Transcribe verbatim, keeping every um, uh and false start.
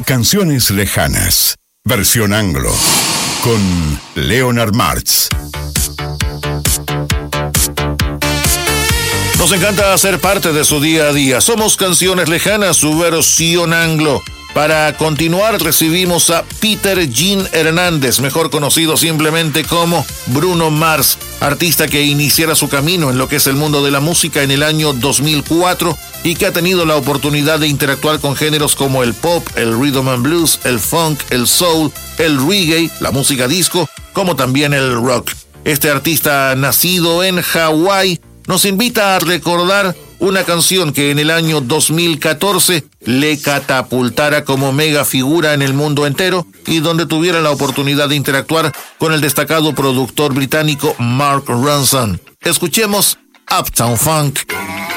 Canciones lejanas, versión anglo, con Leonard Martz. Nos encanta ser parte de su día a día. Somos Canciones Lejanas, su versión anglo. Para continuar recibimos a Peter Jean Hernández, mejor conocido simplemente como Bruno Mars, artista que iniciara su camino en lo que es el mundo de la música en el año dos mil cuatro y que ha tenido la oportunidad de interactuar con géneros como el pop, el rhythm and blues, el funk, el soul, el reggae, la música disco, como también el rock. Este artista nacido en Hawái nos invita a recordar una canción que en el año dos mil catorce le catapultara como mega figura en el mundo entero y donde tuviera la oportunidad de interactuar con el destacado productor británico Mark Ronson. Escuchemos Uptown Funk.